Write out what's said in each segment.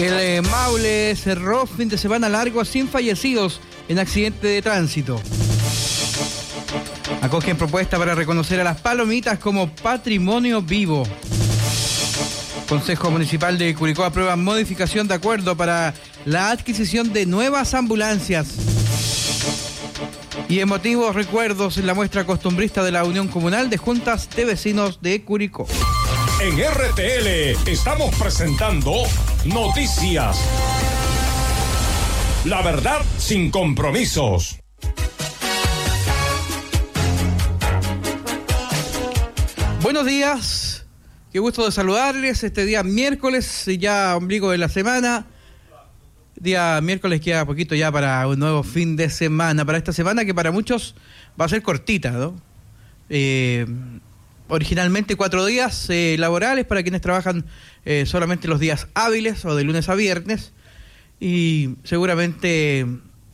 El Maule cerró fin de semana largo sin fallecidos en accidente de tránsito. Acogen propuesta para reconocer a las palomitas como patrimonio vivo. Consejo Municipal de Curicó aprueba modificación de acuerdo para la adquisición de nuevas ambulancias. Y emotivos recuerdos en la muestra costumbrista de la Unión Comunal de Juntas de Vecinos de Curicó. En RTL estamos presentando Noticias. La verdad sin compromisos. Buenos días, qué gusto de saludarles este día miércoles, ya ombligo de la semana. Día miércoles queda poquito ya para un nuevo fin de semana, para esta semana que para muchos va a ser cortita, ¿no? Originalmente 4 días laborales para quienes trabajan solamente los días hábiles o de lunes a viernes, y seguramente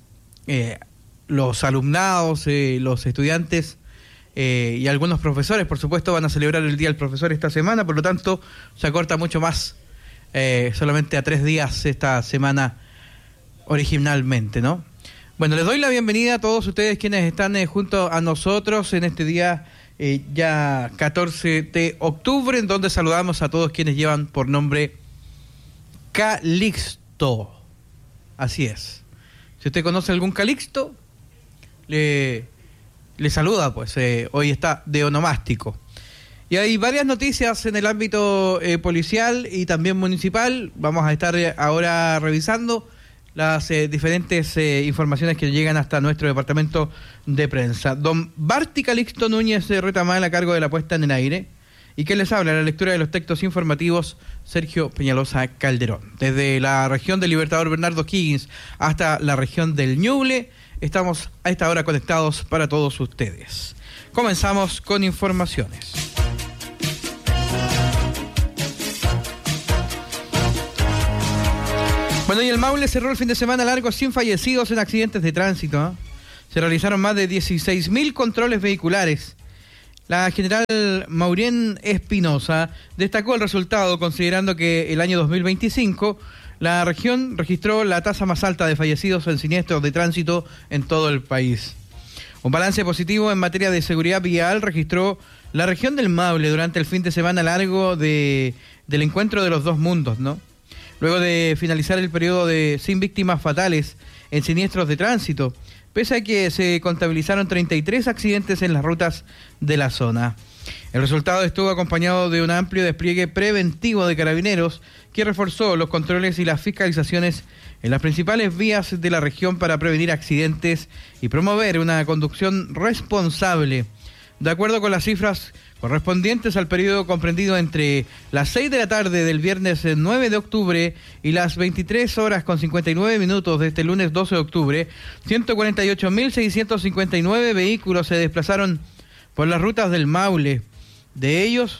los alumnados, los estudiantes y algunos profesores, por supuesto, van a celebrar el Día del Profesor esta semana, por lo tanto se acorta mucho más, solamente a 3 días esta semana originalmente, ¿no? Bueno, les doy la bienvenida a todos ustedes quienes están junto a nosotros en este día ya 14 de octubre, en donde saludamos a todos quienes llevan por nombre Calixto. Así es. Si usted conoce algún Calixto, le saluda, pues hoy está de onomástico. Y hay varias noticias en el ámbito policial y también municipal. Vamos a estar ahora revisando las diferentes informaciones que llegan hasta nuestro departamento de prensa. Don Barty Calixto Núñez Retamal a cargo de la puesta en el aire. ¿Y qué les habla? La lectura de los textos informativos, Sergio Peñalosa Calderón. Desde la región del Libertador Bernardo O'Higgins hasta la región del Ñuble, estamos a esta hora conectados para todos ustedes. Comenzamos con informaciones. Bueno, y el Maule cerró el fin de semana largo sin fallecidos en accidentes de tránsito, ¿eh? Se realizaron más de 16.000 controles vehiculares. La general Maurén Espinosa destacó el resultado considerando que el año 2025 la región registró la tasa más alta de fallecidos en siniestros de tránsito en todo el país. Un balance positivo en materia de seguridad vial registró la región del Maule durante el fin de semana largo del encuentro de los dos mundos, ¿no? Luego de finalizar el periodo sin víctimas fatales en siniestros de tránsito, pese a que se contabilizaron 33 accidentes en las rutas de la zona. El resultado estuvo acompañado de un amplio despliegue preventivo de carabineros que reforzó los controles y las fiscalizaciones en las principales vías de la región para prevenir accidentes y promover una conducción responsable. De acuerdo con las cifras correspondientes al periodo comprendido entre las 6 de la tarde del viernes 9 de octubre y las 23 horas con 59 minutos de este lunes 12 de octubre, 148.659 vehículos se desplazaron por las rutas del Maule. De ellos,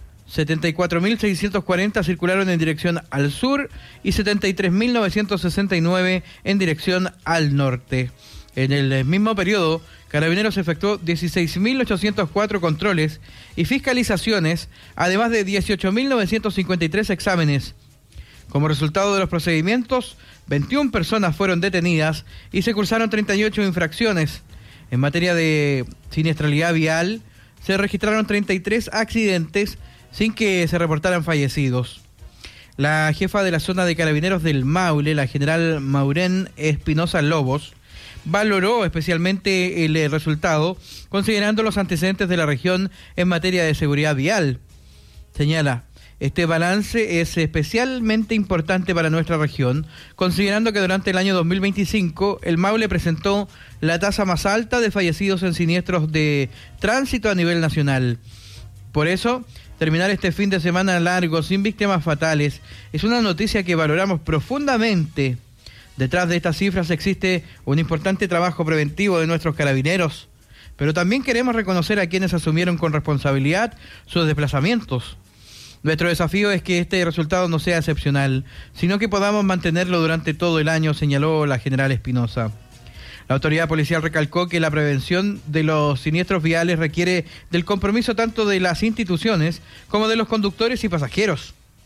74.640 circularon en dirección al sur y 73.969 en dirección al norte. En el mismo periodo, Carabineros efectuó 16.804 controles y fiscalizaciones, además de 18.953 exámenes. Como resultado de los procedimientos, 21 personas fueron detenidas y se cursaron 38 infracciones. En materia de siniestralidad vial, se registraron 33 accidentes sin que se reportaran fallecidos. La jefa de la zona de Carabineros del Maule, la general Maurén Espinosa Lobos, valoró especialmente el resultado, considerando los antecedentes de la región en materia de seguridad vial. Señala, este balance es especialmente importante para nuestra región, considerando que durante el año 2025 el Maule presentó la tasa más alta de fallecidos en siniestros de tránsito a nivel nacional. Por eso, terminar este fin de semana largo sin víctimas fatales es una noticia que valoramos profundamente. Detrás de estas cifras existe un importante trabajo preventivo de nuestros carabineros, pero también queremos reconocer a quienes asumieron con responsabilidad sus desplazamientos. Nuestro desafío es que este resultado no sea excepcional, sino que podamos mantenerlo durante todo el año, señaló la general Espinosa. La autoridad policial recalcó que la prevención de los siniestros viales requiere del compromiso tanto de las instituciones como de los conductores y pasajeros.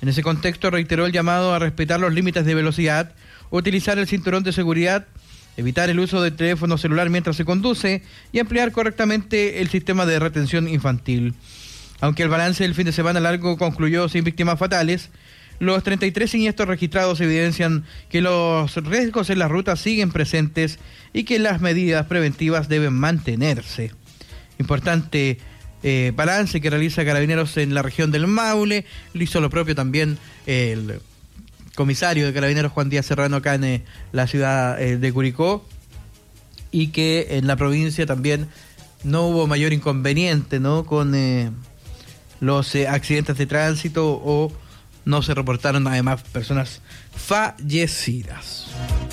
En ese contexto reiteró el llamado a respetar los límites de velocidad, utilizar el cinturón de seguridad, evitar el uso de teléfono celular mientras se conduce y emplear correctamente el sistema de retención infantil. Aunque el balance del fin de semana largo concluyó sin víctimas fatales, los 33 siniestros registrados evidencian que los riesgos en las rutas siguen presentes y que las medidas preventivas deben mantenerse. Importante balance que realiza Carabineros en la región del Maule. Lo hizo lo propio también el comisario de Carabineros Juan Díaz Serrano acá en la ciudad de Curicó, y que en la provincia también no hubo mayor inconveniente, ¿no?, con los accidentes de tránsito, o no se reportaron además personas fallecidas.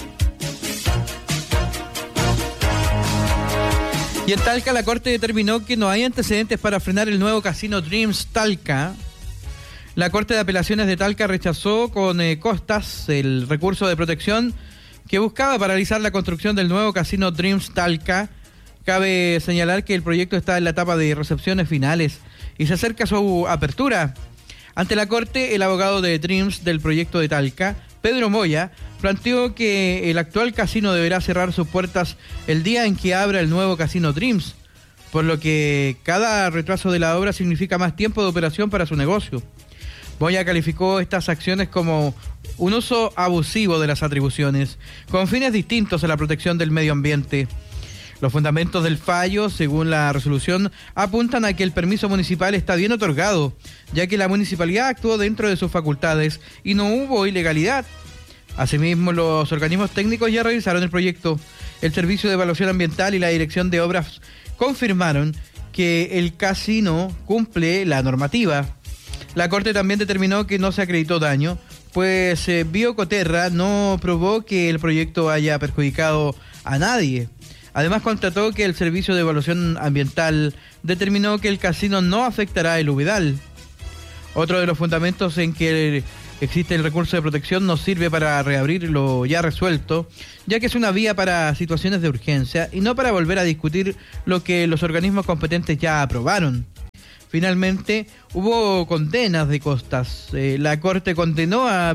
Y en Talca la Corte determinó que no hay antecedentes para frenar el nuevo casino Dreams Talca. La Corte de Apelaciones de Talca rechazó con costas el recurso de protección que buscaba paralizar la construcción del nuevo casino Dreams Talca. Cabe señalar que el proyecto está en la etapa de recepciones finales y se acerca a su apertura. Ante la Corte, el abogado de Dreams del proyecto de Talca, Pedro Moya, planteó que el actual casino deberá cerrar sus puertas el día en que abra el nuevo casino Dreams, por lo que cada retraso de la obra significa más tiempo de operación para su negocio. Moya calificó estas acciones como un uso abusivo de las atribuciones, con fines distintos a la protección del medio ambiente. Los fundamentos del fallo, según la resolución, apuntan a que el permiso municipal está bien otorgado, ya que la municipalidad actuó dentro de sus facultades y no hubo ilegalidad. Asimismo, los organismos técnicos ya revisaron el proyecto. El Servicio de Evaluación Ambiental y la Dirección de Obras confirmaron que el casino cumple la normativa. La Corte también determinó que no se acreditó daño, pues Biocoterra no probó que el proyecto haya perjudicado a nadie. Además, constató que el Servicio de Evaluación Ambiental determinó que el casino no afectará el humedal. Otro de los fundamentos en que existe el recurso de protección nos sirve para reabrir lo ya resuelto, ya que es una vía para situaciones de urgencia y no para volver a discutir lo que los organismos competentes ya aprobaron. Finalmente, hubo condenas de costas. La Corte condenó a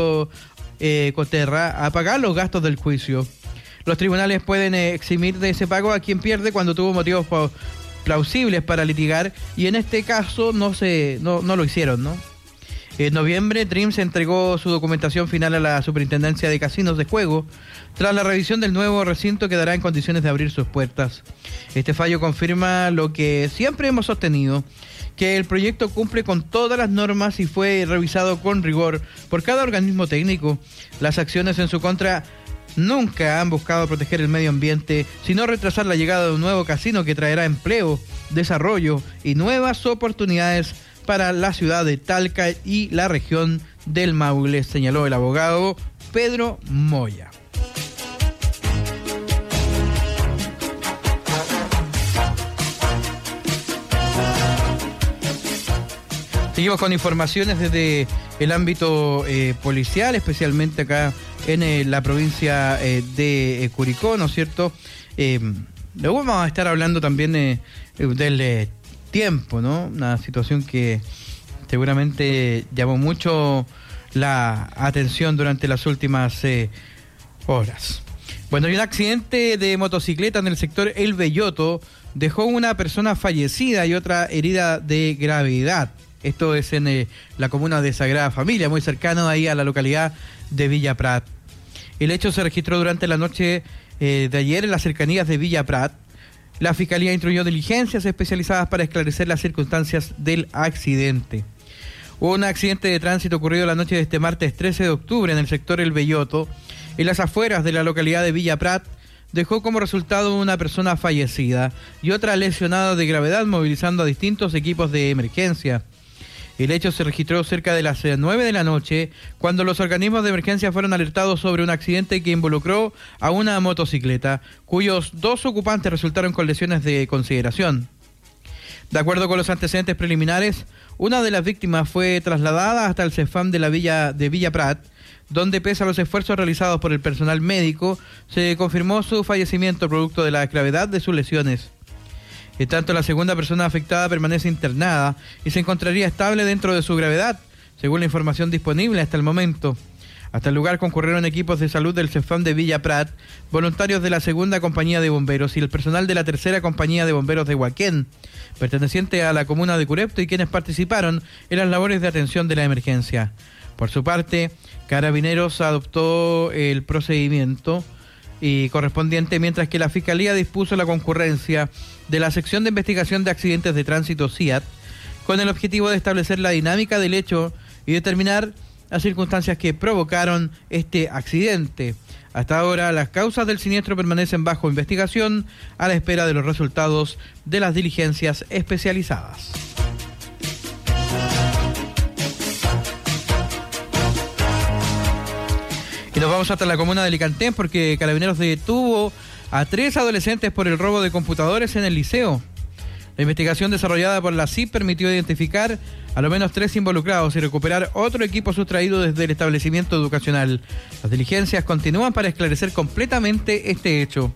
Biocoterra a pagar los gastos del juicio. Los tribunales pueden eximir de ese pago a quien pierde cuando tuvo motivos plausibles para litigar, y en este caso no lo hicieron, ¿no? En noviembre, Dreams entregó su documentación final a la Superintendencia de Casinos de Juego. Tras la revisión del nuevo recinto, quedará en condiciones de abrir sus puertas. Este fallo confirma lo que siempre hemos sostenido, que el proyecto cumple con todas las normas y fue revisado con rigor por cada organismo técnico. Las acciones en su contra nunca han buscado proteger el medio ambiente, sino retrasar la llegada de un nuevo casino que traerá empleo, desarrollo y nuevas oportunidades para la ciudad de Talca y la región del Maule, señaló el abogado Pedro Moya. Seguimos con informaciones desde el ámbito policial, especialmente acá en la provincia de Curicó, ¿no es cierto? Luego vamos a estar hablando también del tiempo, ¿no? Una situación que seguramente llamó mucho la atención durante las últimas horas. Bueno, y un accidente de motocicleta en el sector El Belloto dejó una persona fallecida y otra herida de gravedad. Esto es en la comuna de Sagrada Familia, muy cercano ahí a la localidad de Villa Prat. El hecho se registró durante la noche de ayer en las cercanías de Villa Prat. La Fiscalía instruyó diligencias especializadas para esclarecer las circunstancias del accidente. Hubo un accidente de tránsito ocurrido la noche de este martes 13 de octubre en el sector El Belloto, en las afueras de la localidad de Villa Prat. Dejó como resultado una persona fallecida y otra lesionada de gravedad, movilizando a distintos equipos de emergencia. El hecho se registró cerca de las 9 de la noche, cuando los organismos de emergencia fueron alertados sobre un accidente que involucró a una motocicleta, cuyos 2 ocupantes resultaron con lesiones de consideración. De acuerdo con los antecedentes preliminares, una de las víctimas fue trasladada hasta el CEFAM de la Villa Prat, donde, pese a los esfuerzos realizados por el personal médico, se confirmó su fallecimiento producto de la gravedad de sus lesiones. En tanto, la segunda persona afectada permanece internada y se encontraría estable dentro de su gravedad, según la información disponible hasta el momento. Hasta el lugar concurrieron equipos de salud del CEFAM de Villa Prat, voluntarios de la segunda compañía de bomberos y el personal de la tercera compañía de bomberos de Huaquén, perteneciente a la comuna de Curepto, y quienes participaron en las labores de atención de la emergencia. Por su parte, Carabineros adoptó el procedimiento y correspondiente, mientras que la Fiscalía dispuso la concurrencia de la Sección de Investigación de Accidentes de Tránsito CIAT, con el objetivo de establecer la dinámica del hecho y determinar las circunstancias que provocaron este accidente. Hasta ahora, las causas del siniestro permanecen bajo investigación a la espera de los resultados de las diligencias especializadas. Y nos vamos hasta la comuna de Licantén porque Carabineros detuvo a 3 adolescentes por el robo de computadores en el liceo. La investigación desarrollada por la CIP permitió identificar a lo menos 3 involucrados y recuperar otro equipo sustraído desde el establecimiento educacional. Las diligencias continúan para esclarecer completamente este hecho.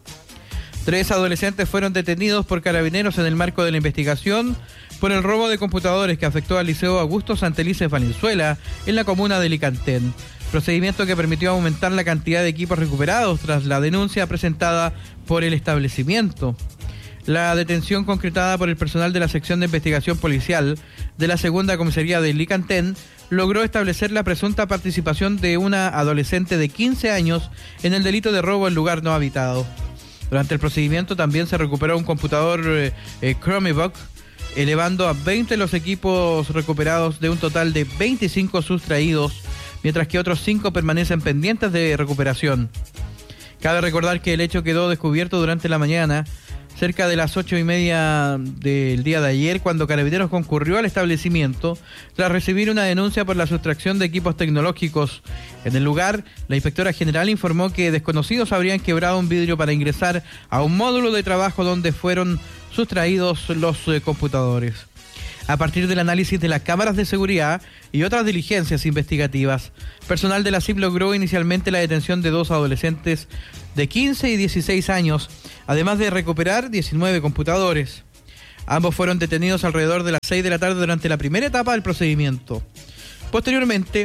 3 adolescentes fueron detenidos por Carabineros en el marco de la investigación por el robo de computadores que afectó al Liceo Augusto Santelices Valenzuela en la comuna de Licantén. Procedimiento que permitió aumentar la cantidad de equipos recuperados tras la denuncia presentada por el establecimiento. La detención concretada por el personal de la sección de investigación policial de la segunda comisaría de Licantén logró establecer la presunta participación de una adolescente de 15 años en el delito de robo en lugar no habitado. Durante el procedimiento también se recuperó un computador Chromebook, elevando a 20 los equipos recuperados de un total de 25 sustraídos, mientras que otros 5 permanecen pendientes de recuperación. Cabe recordar que el hecho quedó descubierto durante la mañana, cerca de las 8:30 del día de ayer, cuando Carabineros concurrió al establecimiento tras recibir una denuncia por la sustracción de equipos tecnológicos. En el lugar, la inspectora general informó que desconocidos habrían quebrado un vidrio para ingresar a un módulo de trabajo donde fueron sustraídos los computadores. A partir del análisis de las cámaras de seguridad y otras diligencias investigativas, personal de la CIP logró inicialmente la detención de 2 adolescentes de 15 y 16 años, además de recuperar 19 computadores. Ambos fueron detenidos alrededor de las 6 de la tarde durante la primera etapa del procedimiento. Posteriormente,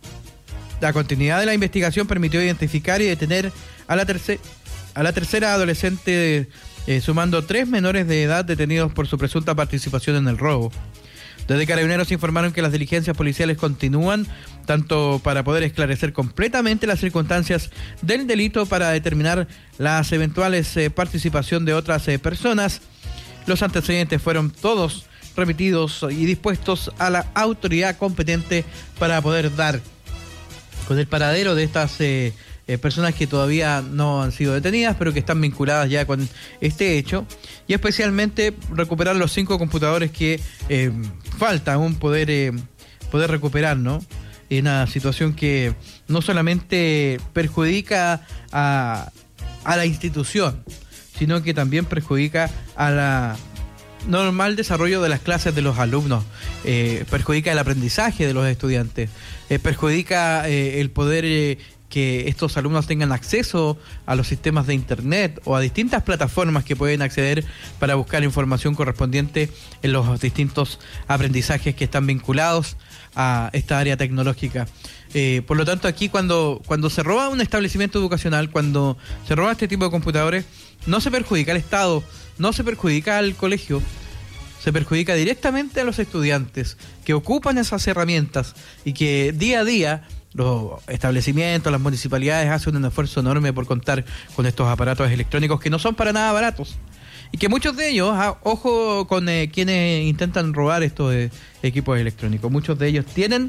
la continuidad de la investigación permitió identificar y detener a la tercera adolescente, sumando 3 menores de edad detenidos por su presunta participación en el robo. Desde Carabineros informaron que las diligencias policiales continúan, tanto para poder esclarecer completamente las circunstancias del delito para determinar las eventuales participación de otras personas. Los antecedentes fueron todos remitidos y dispuestos a la autoridad competente para poder dar con el paradero de estas personas que todavía no han sido detenidas, pero que están vinculadas ya con este hecho, y especialmente recuperar los 5 computadores que falta aún poder recuperar, ¿no? En una situación que no solamente perjudica a la institución, sino que también perjudica a la normal desarrollo de las clases de los alumnos, perjudica el aprendizaje de los estudiantes, perjudica el poder que estos alumnos tengan acceso a los sistemas de internet o a distintas plataformas que pueden acceder para buscar información correspondiente en los distintos aprendizajes que están vinculados a esta área tecnológica. Por lo tanto, aquí cuando se roba un establecimiento educacional, cuando se roba este tipo de computadores, no se perjudica al Estado, no se perjudica al colegio, se perjudica directamente a los estudiantes que ocupan esas herramientas y que día a día los establecimientos, las municipalidades hacen un esfuerzo enorme por contar con estos aparatos electrónicos que no son para nada baratos y que muchos de ellos, ojo con quienes intentan robar estos equipos electrónicos, muchos de ellos tienen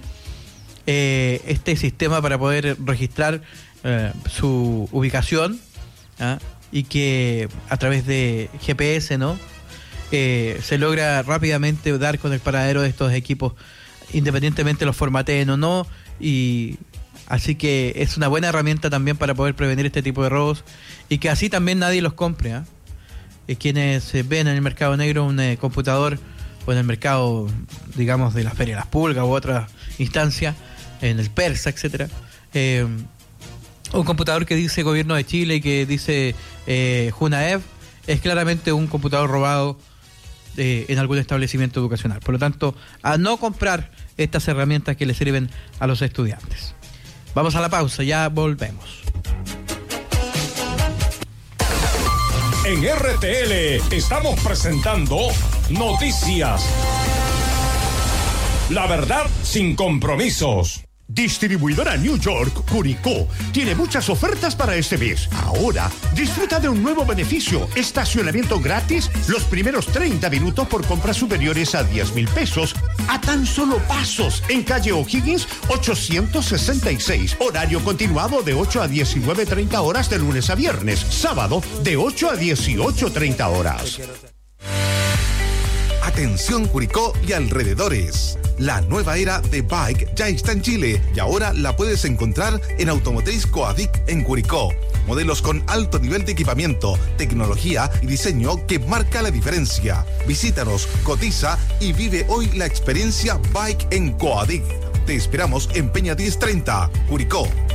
este sistema para poder registrar su ubicación, y que a través de GPS, ¿no? Se logra rápidamente dar con el paradero de estos equipos, independientemente los formateen o no, y así que es una buena herramienta también para poder prevenir este tipo de robos y que así también nadie los compre. Quienes ven en el mercado negro un computador, o en el mercado, digamos, de la Feria de las Pulgas u otra instancia, en el Persa, etcétera, un computador que dice Gobierno de Chile y que dice Junaev, es claramente un computador robado en algún establecimiento educacional. Por lo tanto, a no comprar estas herramientas que le sirven a los estudiantes. Vamos a la pausa, ya volvemos. En RTL estamos presentando Noticias. La verdad sin compromisos. Distribuidora New York, Curicó, tiene muchas ofertas para este mes. Ahora, disfruta de un nuevo beneficio: estacionamiento gratis los primeros 30 minutos por compras superiores a 10,000 pesos, a tan solo pasos, en calle O'Higgins 866. Horario continuado de 8 a 19:30 horas de lunes a viernes. Sábado de 8 a 18:30 horas. Atención Curicó y alrededores. La nueva era de Bike ya está en Chile y ahora la puedes encontrar en Automotriz Coadic en Curicó. Modelos con alto nivel de equipamiento, tecnología y diseño que marca la diferencia. Visítanos, cotiza y vive hoy la experiencia Bike en Coadic. Te esperamos en Peña 1030, Curicó.